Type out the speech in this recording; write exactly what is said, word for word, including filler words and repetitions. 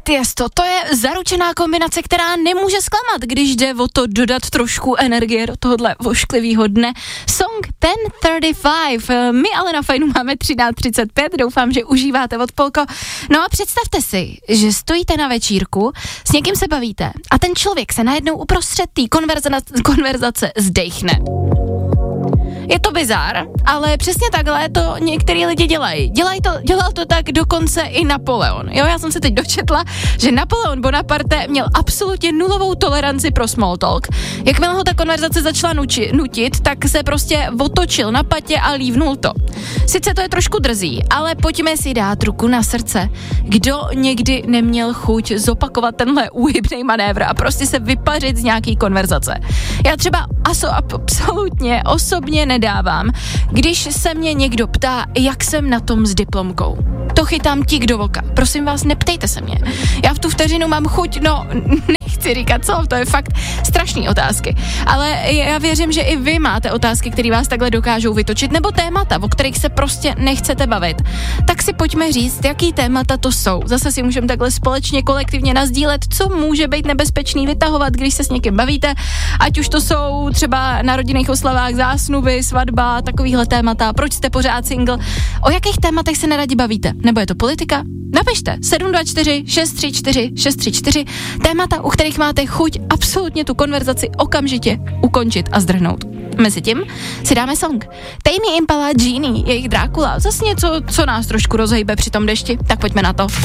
Tiesto, to je zaručená kombinace, která nemůže zklamat, když jde o to dodat trošku energie do tohohle vošklivýho dne. Song ten třicet pět, my ale na Fajnu máme třináct třicet pět, doufám, že užíváte odpolko. No a představte si, že stojíte na večírku, s někým se bavíte a ten člověk se najednou uprostřed té konverzace, konverzace zdejchne. Je to bizár, ale přesně takhle to některý lidi dělají. Dělají to, dělal to tak dokonce i Napoleon. Jo, já jsem se teď dočetla, že Napoleon Bonaparte měl absolutně nulovou toleranci pro small talk. Jakmile ho ta konverzace začala nuči, nutit, tak se prostě otočil na patě a lívnul to. Sice to je trošku drzí, ale pojďme si dát ruku na srdce. Kdo někdy neměl chuť zopakovat tenhle úhybný manévr a prostě se vypařit z nějaký konverzace? Já třeba aso, absolutně osobně nedávám, když se mě někdo ptá, jak jsem na tom s diplomkou. To chytám tik do voka. Prosím vás, neptejte se mě. Já v tu vteřinu mám chuť, no, nechci říkat co, to je fakt strašný otázky. Ale já věřím, že i vy máte otázky, které vás takhle dokážou vytočit, nebo témata, o kterých se prostě nechcete bavit. Tak si pojďme říct, jaký témata to jsou. Zase si můžeme takhle společně, kolektivně nasdílet, co může být nebezpečný vytahovat, když se s někým bavíte, ať už to jsou třeba na rodinných oslavách zásnuby, svatba, takovýhle témata, proč jste pořád single, o jakých tématech se neradi bavíte, nebo je to politika? Napište sedm dva čtyři šest tři čtyři šest tři čtyři témata, u kterých máte chuť absolutně tu konverzaci okamžitě ukončit a zdrhnout. Mezitím si dáme song. Tame Impala, Genie, jejich Drákula, zase něco, co nás trošku rozhejbe při tom dešti, tak pojďme na to.